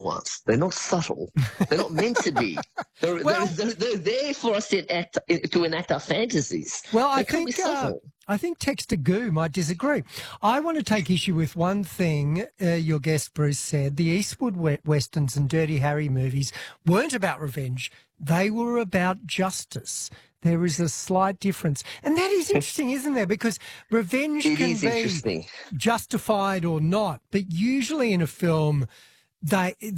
ones. They're not subtle. They're not meant to be. They're there for us to enact our fantasies. Well, They can't be subtle. I think Texter Goo might disagree. I want to take issue with one thing your guest, Bruce, said. The Eastwood Westerns and Dirty Harry movies weren't about revenge. They were about justice. There is a slight difference. And that is interesting, isn't there? Because revenge can be justified or not. But usually in a film, the